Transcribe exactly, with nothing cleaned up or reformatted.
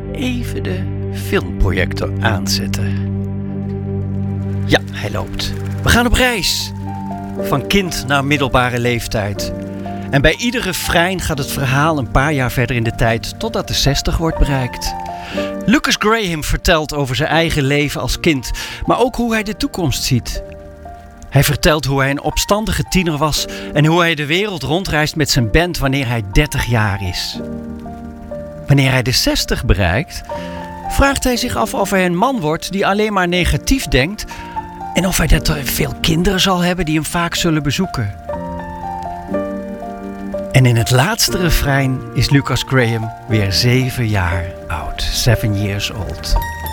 even de filmprojector aanzetten. Ja, hij loopt. We gaan op reis. Van kind naar middelbare leeftijd. En bij ieder refrein gaat het verhaal een paar jaar verder in de tijd, totdat de zestig wordt bereikt. Lucas Graham vertelt over zijn eigen leven als kind, maar ook hoe hij de toekomst ziet. Hij vertelt hoe hij een opstandige tiener was en hoe hij de wereld rondreist met zijn band wanneer hij dertig jaar is. Wanneer hij de zestig bereikt, vraagt hij zich af of hij een man wordt die alleen maar negatief denkt en of hij dat veel kinderen zal hebben die hem vaak zullen bezoeken. En in het laatste refrein is Lucas Graham weer zeven jaar oud. Seven years old.